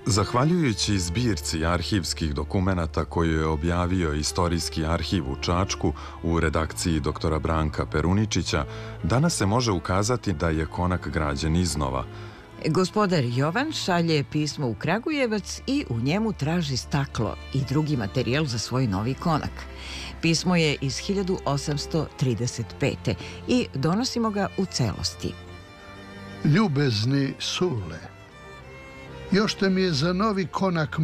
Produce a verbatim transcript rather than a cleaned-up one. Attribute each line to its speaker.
Speaker 1: Zahvaljujući zbirci arhivskih dokumenata koju je objavio Istorijski arhiv u Čačku u redakciji doktora Branka Peruničića, danas se može ukazati da je konak građen iznova.
Speaker 2: Gospodar Jovan šalje pismo u Kragujevac i u njemu traži staklo i drugi materijal za svoj novi konak. Pismo je iz hiljadu osamsto trideset pete. i donosimo ga u celosti.
Speaker 3: Ljubezni Sule, još te mi je za novi konak